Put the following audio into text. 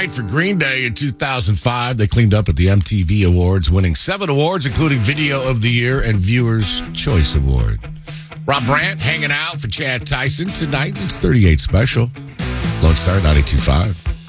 night for Green Day in 2005. They cleaned up at the MTV Awards, winning 7 awards, including Video of the Year and Viewer's Choice Award. Rob Brandt hanging out for Chad Tyson tonight. It's 38 Special. Lone Star 92.5.